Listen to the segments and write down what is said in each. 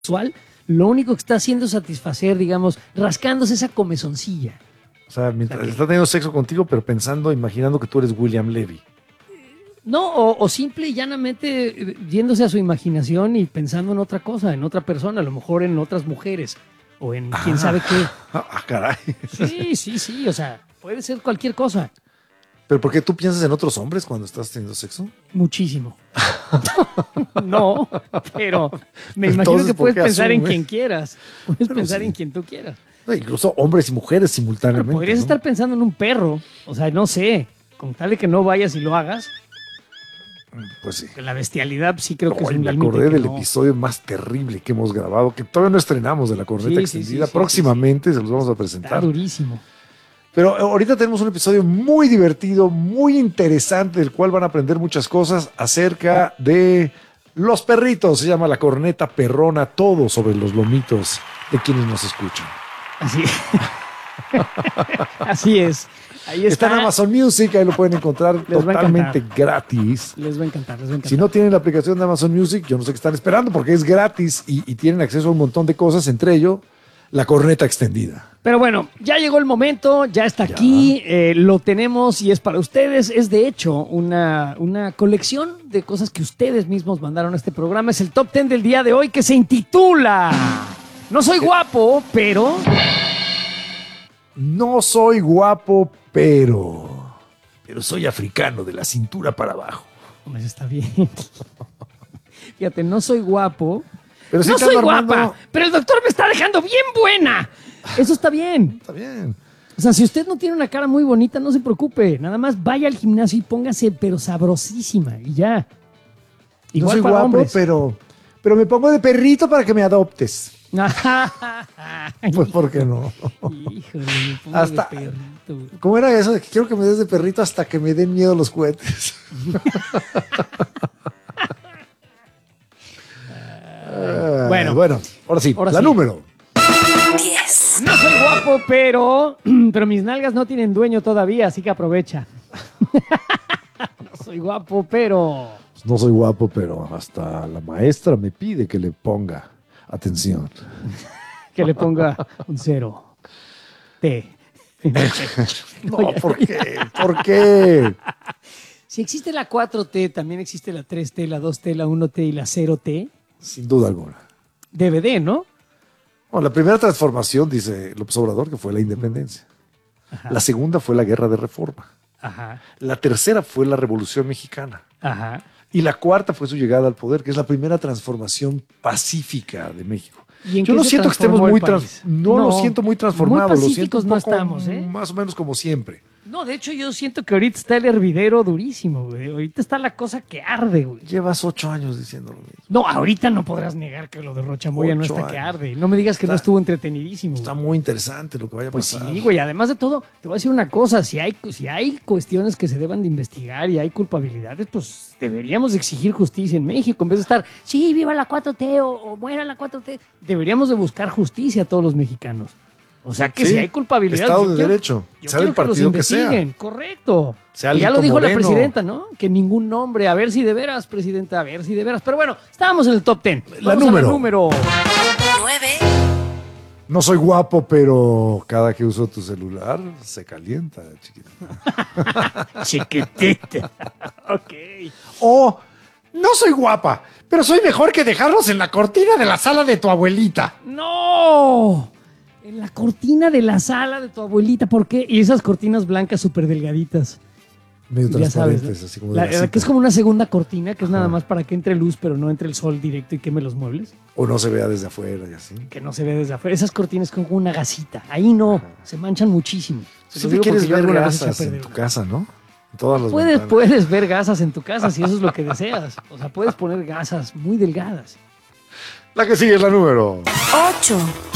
sexual, lo único que está haciendo es satisfacer, digamos, rascándose esa comezoncilla. O sea, mientras está teniendo sexo contigo, pero pensando, imaginando que tú eres William Levy. No, o simple y llanamente yéndose a su imaginación y pensando en otra cosa, en otra persona, a lo mejor en otras mujeres o en quién sabe qué. Caray. Sí, o sea, puede ser cualquier cosa. ¿Pero por qué tú piensas en otros hombres cuando estás teniendo sexo? Muchísimo. No, pero me imagino que puedes pensar en quien quieras. Puedes pensar en quien tú quieras. Incluso hombres y mujeres simultáneamente. Pero podrías estar pensando en un perro. O sea, no sé. Con tal de que no vayas y lo hagas. Pues sí. La bestialidad sí creo que es un me límite. acordé del episodio más terrible que hemos grabado, que todavía no estrenamos, de la corneta extendida. Próximamente se los vamos a presentar. Está durísimo. Pero ahorita tenemos un episodio muy divertido, muy interesante, del cual van a aprender muchas cosas acerca de los perritos. Se llama La Corneta Perrona, todo sobre los lomitos de quienes nos escuchan. Así, así es. Ahí está en Amazon Music, ahí lo pueden encontrar totalmente gratis. Les va a encantar, les va a encantar. Si no tienen la aplicación de Amazon Music, yo no sé qué están esperando, porque es gratis y tienen acceso a un montón de cosas, entre ello La Corneta Extendida. Pero bueno, ya llegó el momento, ya está aquí, lo tenemos y es para ustedes. Es de hecho una colección de cosas que ustedes mismos mandaron a este programa. Es el Top 10 del día de hoy, que se intitula No soy guapo, pero... No soy guapo, pero soy africano de la cintura para abajo. Pues está bien. Fíjate, no soy guapo. Pero no soy guapa, pero el doctor me está dejando bien buena. Eso está bien. Está bien. O sea, si usted no tiene una cara muy bonita, no se preocupe. Nada más vaya al gimnasio y póngase, pero sabrosísima. Y ya. Igual no soy guapo, hombres. pero me pongo de perrito para que me adoptes. Pues, ¿por qué no? Híjole, me pongo hasta, de perrito. ¿Cómo era eso? De que quiero que me des de perrito hasta que me den miedo los cohetes. Bueno, ahora sí, la número 10. No soy guapo, pero mis nalgas no tienen dueño todavía, así que aprovecha. No soy guapo, pero... No soy guapo, pero hasta la maestra me pide que le ponga atención. Que le ponga un 0. T. No, ¿por qué? ¿Por qué? Si existe la 4T, también existe la 3T, la 2T, la 1T y la 0T. Sin duda alguna. DVD, ¿no? Bueno, la primera transformación, dice López Obrador, que fue la independencia. Ajá. La segunda fue la guerra de reforma. Ajá. La tercera fue la Revolución Mexicana. Ajá. Y la cuarta fue su llegada al poder, que es la primera transformación pacífica de México. Yo no siento que estemos muy no lo siento muy transformado, lo siento un poco, no estamos, más o menos como siempre. No, de hecho yo siento que ahorita está el hervidero durísimo, güey. Ahorita está la cosa que arde, güey. Llevas 8 años diciendo lo mismo. No, ahorita no podrás negar que lo de Rochamoya no está que arde. No me digas que no estuvo entretenidísimo. Está muy interesante lo que vaya a pasar. Pues sí, güey. Además de todo, te voy a decir una cosa. Si hay cuestiones que se deban de investigar y hay culpabilidades, pues deberíamos exigir justicia en México. En vez de estar, sí, viva la 4T o muera la 4T. Deberíamos de buscar justicia a todos los mexicanos. O sea que si hay culpabilidad... Estado de derecho, sea del partido que sea. Correcto. Sea ya lo dijo Moreno. La presidenta, ¿no? Que ningún nombre. A ver si de veras, presidenta, a ver si de veras. Pero bueno, estábamos en el top 10. La número 9. No soy guapo, pero cada que uso tu celular se calienta, chiquitita. Chiquitita. Ok. O no soy guapa, pero soy mejor que dejarlos en la cortina de la sala de tu abuelita. ¡No! En la cortina de la sala de tu abuelita, ¿por qué? Y esas cortinas blancas súper delgaditas. Medio transparentes, sabes, así como que es como una segunda cortina, que es nada más para que entre luz, pero no entre el sol directo y queme los muebles. O no se vea desde afuera y así. Que no se vea desde afuera. Esas cortinas con una gasita. Ahí no, se manchan muchísimo. Siempre quieres ver gasas en tu casa, ¿no? En todas las puedes ver gasas en tu casa si eso es lo que deseas. O sea, puedes poner gasas muy delgadas. La que sigue es la número 8.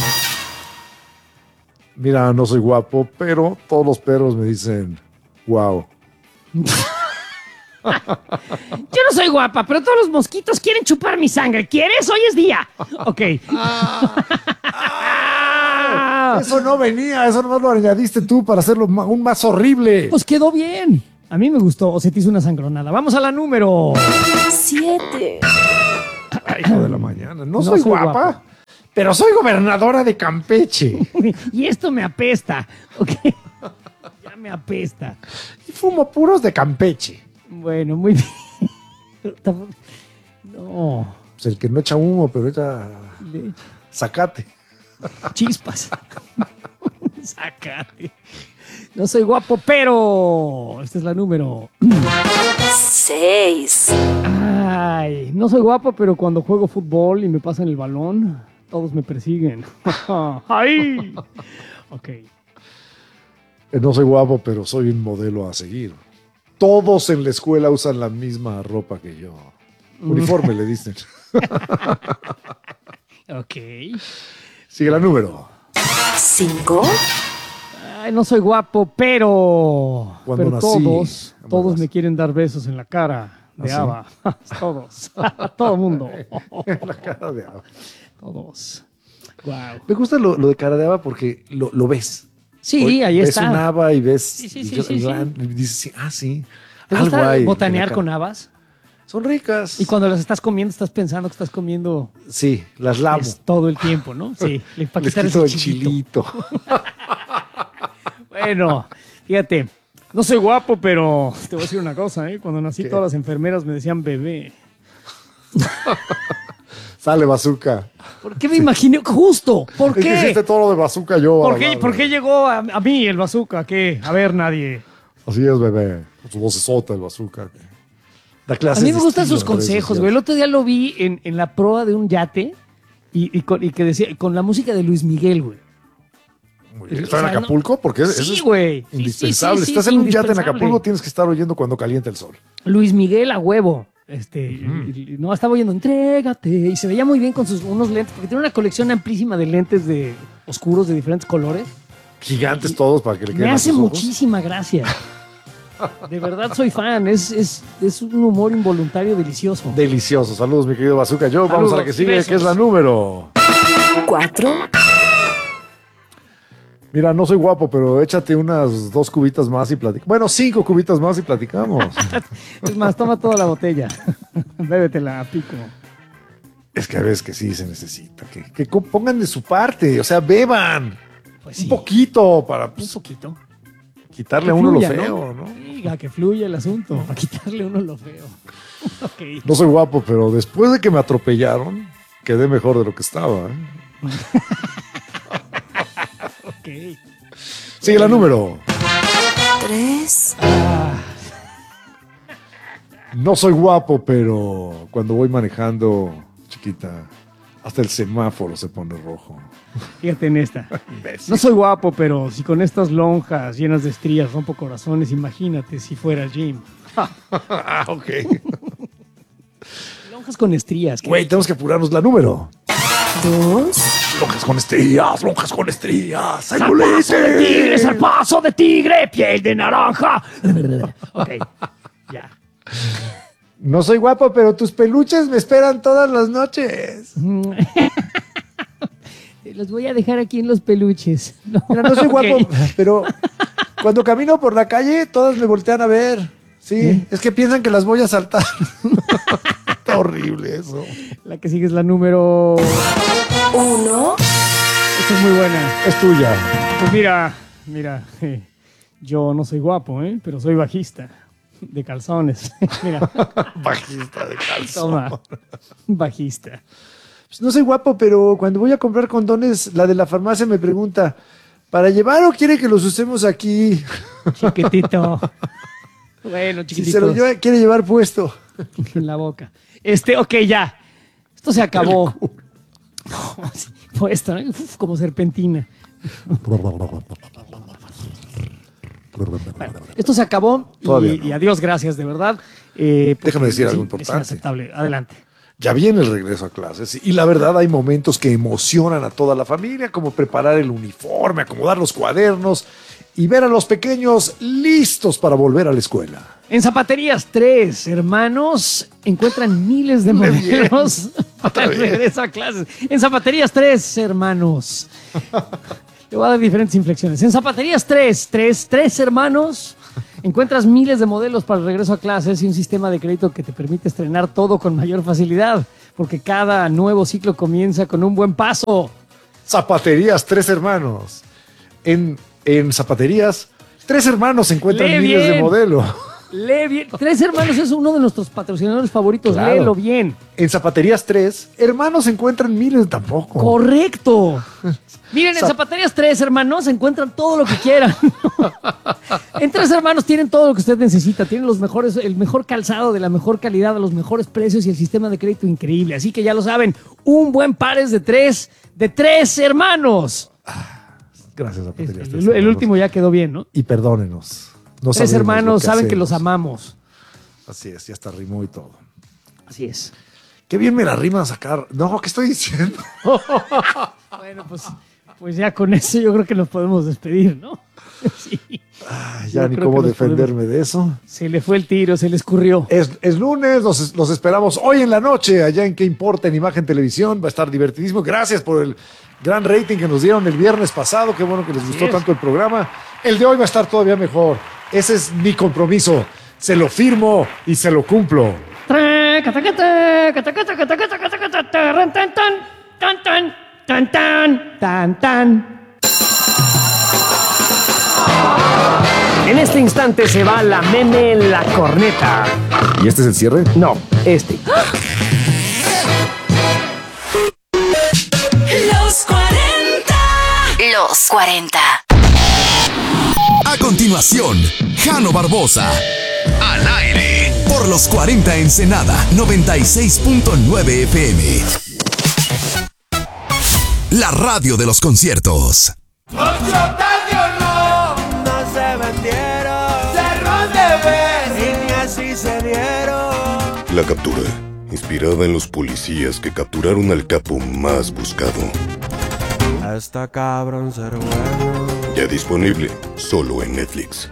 Mira, no soy guapo, pero todos los perros me dicen, wow. Yo no soy guapa, pero todos los mosquitos quieren chupar mi sangre. ¿Quieres? Hoy es día. Ok. Eso no venía, eso no lo añadiste tú para hacerlo aún más horrible. Pues quedó bien. A mí me gustó, o se te hizo una sangronada. Vamos a la número 7. Hijo de la mañana. No soy guapa, pero soy gobernadora de Campeche. Y esto me apesta. Ok. Ya me apesta. Y fumo puros de Campeche. Bueno, muy bien. No. Pues el que no echa humo, pero echa Le- zacate. Chispas. Sácate. No soy guapo, pero. Esta es la número. 6, Ay, no soy guapo, pero cuando juego fútbol y me pasan el balón, todos me persiguen. ¡Ay! Ok. No soy guapo, pero soy un modelo a seguir. Todos en la escuela usan la misma ropa que yo. Uniforme, le dicen. Ok. Sigue la número. 5, Ay, no soy guapo, pero. Cuando pero nací, todos amarás. me quieren dar besos en la cara de ¿Ah, sí? Ava. Todos. Todo mundo. La cara de Ava. Todos. Wow. Me gusta lo de cara de Ava porque lo ves. Sí, Oye, ahí ves está. un Ava y ves. Sí, sí, y sí, yo- sí, y sí. y dices, sí, sí. ¿Te Algo gusta hay en la botanear cara. con habas? Son ricas. Y cuando las estás comiendo, estás pensando que estás comiendo Sí, las lavo. todo el tiempo, ¿no? Sí, para Les quitar quito ese el chilito. chilito. Bueno, fíjate, no soy guapo, pero te voy a decir una cosa, ¿eh? Cuando nací ¿Qué? todas las enfermeras me decían bebé. Sale bazooka. ¿Por qué me imaginé? Justo, ¿por Es que qué? hiciste todo lo de bazooka yo. ¿Por a qué, hablar, por qué güey. llegó a mí el bazooka? ¿Qué? A ver, nadie. Así es, bebé. Con su vocesota el bazooka. Da A clases mí me de gustan estilo sus en redes consejos, güey. El sociales. otro día lo vi en la proa de un yate y que decía, con la música de Luis Miguel, güey. Muy bien. O ¿Está en sea, no- Acapulco? Porque eso Sí, es güey. Sí, indispensable. sí, sí, Estás sí, en un yate en indispensable. Acapulco, tienes que estar oyendo cuando calienta el sol. Luis Miguel a huevo. Y no, estaba oyendo Entrégate. Y se veía muy bien con sus unos lentes, porque tiene una colección amplísima de lentes de oscuros de diferentes colores. Gigantes todos para que le Me queden a hace sus ojos. muchísima gracia. De verdad soy fan. Es un humor involuntario delicioso. Delicioso. Saludos, mi querido bazooka. Yo, vamos a la que Saludos, sigue, besos. que es la número. 4, Mira, no soy guapo, pero échate unas 2 cubitas más y platicamos. Bueno, 5 cubitas más y platicamos. Es más, toma toda la botella. Bébetela a pico. Es que a veces que sí se necesita. Que pongan de su parte. O sea, beban. Pues Un sí, poquito para un pues, poquito. quitarle Que a uno fluya, lo ¿no? feo, ¿no? Diga, que fluya el asunto. Para quitarle uno lo feo. Ok. No soy guapo, pero después de que me atropellaron, quedé mejor de lo que estaba. ¿eh? Ok. Sigue la número. 3, No soy guapo, pero cuando voy manejando, chiquita, hasta el semáforo se pone rojo. Fíjate en esta. No soy guapo, pero si con estas lonjas llenas de estrías rompo corazones, imagínate si fuera Jim. Ah, ok. Lonjas con estrías. ¿qué? Güey, tenemos que apurarnos la número. 2, Lonjas con estrías, lonjas con estrías. ¡Ay, ¡Zarpazo de tigre, zarpazo de tigre, piel de naranja! Ok, ya. No soy guapo, pero tus peluches me esperan todas las noches. Los voy a dejar aquí en los peluches. No, Mira, no soy ok. guapo, pero cuando camino por la calle, todas me voltean a ver. Sí, es que piensan que las voy a saltar. Está horrible eso. La que sigue es la número... 1, Esta es muy buena. Es tuya. Pues mira, yo no soy guapo, pero soy bajista de calzones. Mira, Bajista de calzón. toma, bajista. Pues no soy guapo, pero cuando voy a comprar condones, la de la farmacia me pregunta, ¿para llevar o quiere que los usemos aquí? Chiquitito. Bueno, Si chiquitito. se lo quiere llevar puesto. En la boca. Ok, ya. Esto se acabó. Sí, fue esto, ¿no? Uf, como serpentina. Esto se acabó Todavía no. y adiós, gracias, de verdad. Déjame decir algo Es importante. inaceptable. Adelante. Ya viene el regreso a clases y la verdad hay momentos que emocionan a toda la familia, como preparar el uniforme, acomodar los cuadernos y ver a los pequeños listos para volver a la escuela. En Zapaterías 3, hermanos, encuentran miles de modelos para el Otra vez. regreso a clases. En Zapaterías 3, hermanos. Te voy a dar diferentes inflexiones. En Zapaterías 3, hermanos, encuentras miles de modelos para el regreso a clases y un sistema de crédito que te permite estrenar todo con mayor facilidad. porque cada nuevo ciclo comienza con un buen paso. Zapaterías Tres Hermanos. En Zapaterías Tres Hermanos se encuentran Lee miles de bien. modelo. Lee bien. Tres Hermanos es uno de nuestros patrocinadores favoritos. Claro. Léelo bien. En Zapaterías Tres Hermanos se encuentran miles tampoco. Correcto. Miren, en Zapaterías Tres Hermanos encuentran todo lo que quieran. En Tres Hermanos tienen todo lo que usted necesita. Tienen el mejor calzado de la mejor calidad, a los mejores precios y el sistema de crédito increíble. Así que ya lo saben, un buen par es de Tres Hermanos. Gracias, Zapaterías Tres El Hermanos. último ya quedó bien, ¿no? Y perdónenos. No Tres sabemos Hermanos lo que saben que hacemos. los amamos. Así es, ya está rimó y todo. Así es. Qué bien me la rima a sacar. No, ¿qué estoy diciendo? Bueno, pues ya con eso yo creo que nos podemos despedir, ¿no? Sí. Ay, Yo ya ni creo cómo que nos defenderme de eso. Se le fue el tiro, se le escurrió. Es lunes, los esperamos hoy en la noche, allá en ¿Qué importa? En Imagen Televisión. Va a estar divertidísimo. Gracias por el gran rating que nos dieron el viernes pasado. Qué bueno que les gustó es. tanto el programa. El de hoy va a estar todavía mejor. Ese es mi compromiso. Se lo firmo y se lo cumplo. En este instante se va la meme en la corneta. ¿Y este es el cierre? No, este. Los 40. Los 40. A continuación, Jano Barbosa. Al aire. Por los 40 Ensenada, 96.9 FM. La radio de los conciertos. No se vendieron, cerró de ver y ni así se dieron. La captura, inspirada en los policías que capturaron al capo más buscado. Hasta cabrón ser bueno. Ya disponible, solo en Netflix.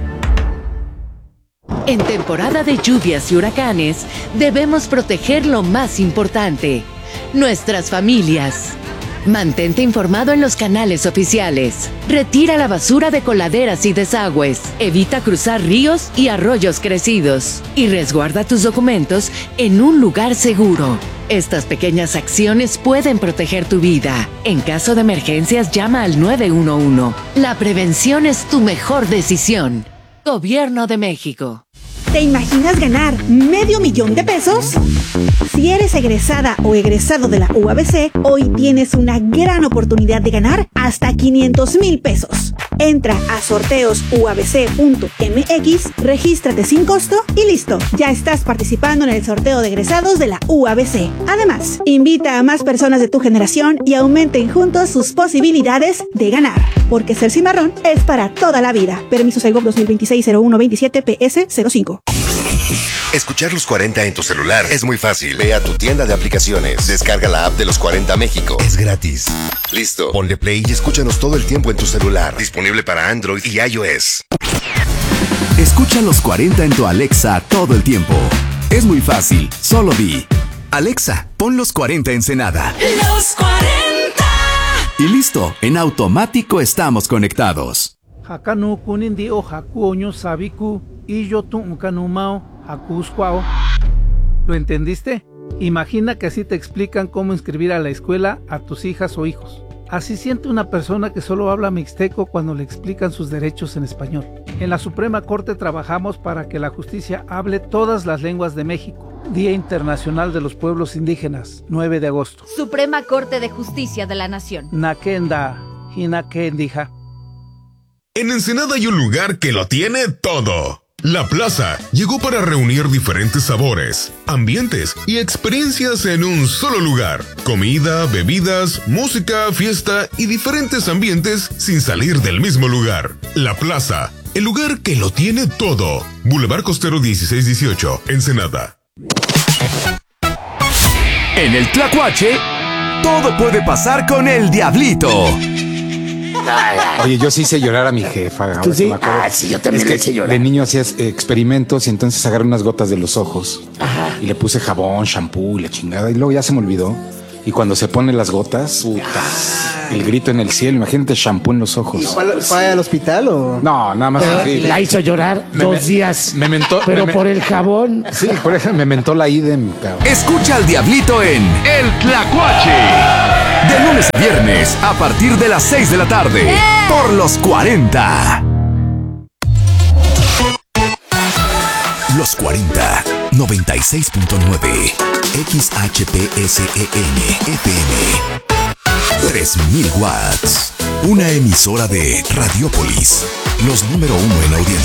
En temporada de lluvias y huracanes, debemos proteger lo más importante, nuestras familias. Mantente informado en los canales oficiales. Retira la basura de coladeras y desagües. Evita cruzar ríos y arroyos crecidos. Y resguarda tus documentos en un lugar seguro. Estas pequeñas acciones pueden proteger tu vida. En caso de emergencias, llama al 911. La prevención es tu mejor decisión. Gobierno de México. ¿Te imaginas ganar $500,000 de pesos? Si eres egresada o egresado de la UABC, hoy tienes una gran oportunidad de ganar hasta $500,000 pesos. Entra a sorteosuabc.mx, regístrate sin costo y listo, ya estás participando en el sorteo de egresados de la UABC. Además, invita a más personas de tu generación y aumenten juntos sus posibilidades de ganar. Porque ser cimarrón es para toda la vida. Permiso Segov 2026-0127 PS05. Escuchar los 40 en tu celular es muy fácil. Ve a tu tienda de aplicaciones. Descarga la app de los 40 México. Es gratis. Listo. Ponle play y escúchanos todo el tiempo en tu celular. Disponible para Android y iOS. Escucha los 40 en tu Alexa todo el tiempo. Es muy fácil, solo di: Alexa, pon los 40 Ensenada. Los 40. Y listo, en automático estamos conectados. Hakanu kunindi o hakuoño sabiku y yo tu kanumao hakusquao. ¿Lo entendiste? Imagina que así te explican cómo inscribir a la escuela a tus hijas o hijos. Así siente una persona que solo habla mixteco cuando le explican sus derechos en español. En la Suprema Corte trabajamos para que la justicia hable todas las lenguas de México. Día Internacional de los Pueblos Indígenas, 9 de agosto. Suprema Corte de Justicia de la Nación. Nakenda, Hinakendija. En Ensenada hay un lugar que lo tiene todo. La Plaza llegó para reunir diferentes sabores, ambientes y experiencias en un solo lugar. Comida, bebidas, música, fiesta y diferentes ambientes sin salir del mismo lugar. La Plaza, el lugar que lo tiene todo. Boulevard Costero 1618, Ensenada. En el Tlacuache, todo puede pasar con el Diablito. Oye, yo sí hice llorar a mi jefa. Ahora ¿Tú sí? me acuerdo. Sí, yo también Es le hice llorar. De niño hacías experimentos y entonces agarré unas gotas de los ojos. Y le puse jabón, shampoo y la chingada. Y luego ya se me olvidó. Y cuando se ponen las gotas, el grito en el cielo, imagínate shampoo en los ojos. ¿Fue al hospital o...? No, nada más así. La hizo llorar 2 días. Me mentó. Pero por el jabón. Sí, por eso me mentó la idem, cabrón. Escucha al Diablito en El Tlacuache. De lunes a viernes, a partir de las 6 de la tarde. Por los 40. Los 40, 96.9. XHPSEN FM. 3000 watts. Una emisora de Radiopolis. Los número 1 en audiencia.